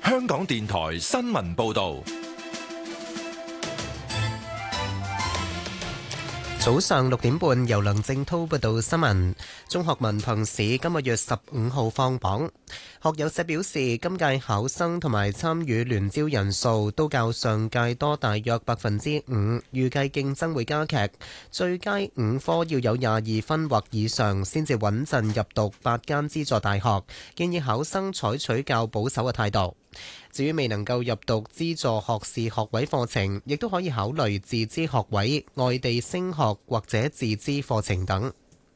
香港電台新聞報道。 早上6點半，由梁正滔報道新聞。中學文憑試今個月15號放榜，學友社表示，今屆考生同埋參與聯招人數都較上屆多大約5%，預計競爭會加劇。最佳5科要有22分或以上先至穩陣入讀8間資助大學，建議考生採取較保守嘅態度。至於未能夠入讀資助學士學位課程，亦都可以考慮自資學位、外地升學或者自資課程等。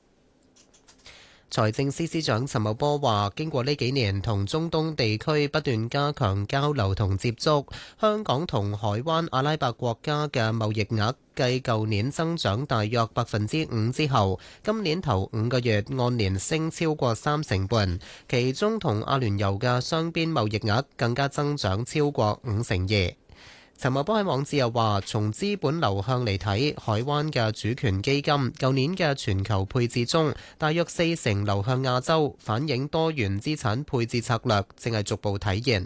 財政司司長陳茂波話，經過呢幾年同中東地區不斷加強交流同接觸，香港同海灣阿拉伯國家嘅貿易額繼舊年增長大約5%之後，今年頭5個月按年升超過3成半，其中同阿聯酋嘅雙邊貿易額更加增長超過2%。陳茂波喺網誌又話，從資本流向嚟睇，海灣嘅主權基金舊年嘅全球配置中，大約40%流向亞洲，反映多元資產配置策略正係逐步體現。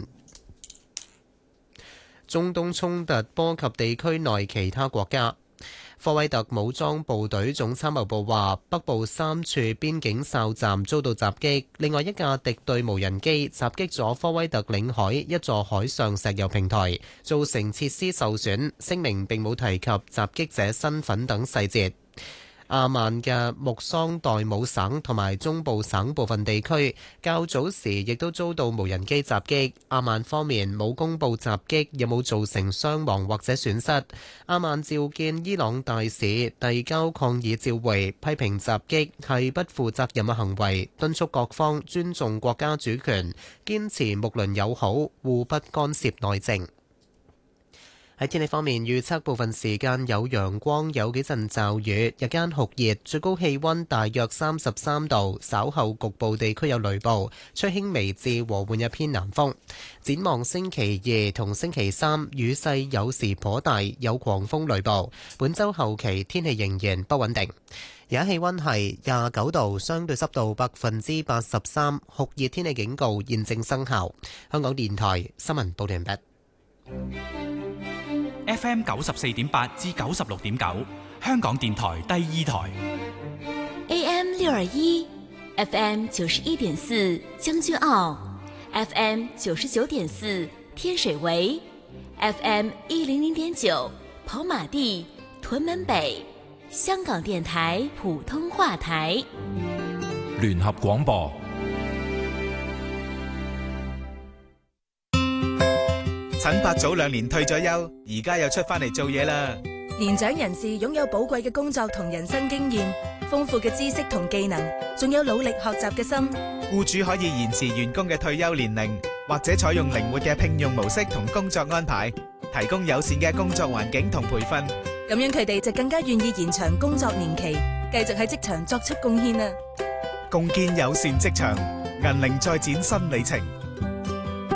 中東衝突波及地區內其他國家。科威特武裝部隊總參謀部話，北部3處邊境哨站遭到襲擊，另外一架敵對無人機襲擊咗科威特領海一座海上石油平台，造成設施受損。聲明並冇提及襲擊者身份等細節。阿曼嘅穆桑代姆省同埋中部省部分地區較早時亦都遭到無人機襲擊。阿曼方面冇公布襲擊有冇造成傷亡或者損失。阿曼召見伊朗大使，遞交抗議照會，批評襲擊係不負責任嘅行為，敦促各方尊重國家主權，堅持睦鄰友好，互不干涉內政。喺天氣方面，預測部分時間有陽光，有幾陣驟雨，日間酷熱，最高氣溫大約33度，稍後局部地區有雷暴，吹輕微至和緩一偏南風。展望星期2同星期3，雨勢有時頗大，有狂風雷暴。本週後期天氣仍然不穩定。而家氣溫係29度，相對濕度83%，酷熱天氣警告現正生效。香港電台新聞報道完畢。 FM 94.8至96.9，香港電台第2台。 AM 621 FM 91.4將軍澳 FM 99.4天水圍 FM 100.9跑馬地屯門北，香港電台普通話台。 聯合廣播。 陳伯早2年退咗休，而家又出翻嚟做嘢啦。 年長人士擁有寶貴嘅工作同人生經驗，豐富嘅知識同技能，仲有努力學習嘅心。 僱主可以延遲員工嘅退休年齡，或者採用靈活嘅聘用模式同工作安排，提供友善嘅工作環境同培訓。 咁樣佢哋就更加願意延長工作年期，繼續喺職場作出貢獻啦。 共建友善職場，銀齡再展新里程。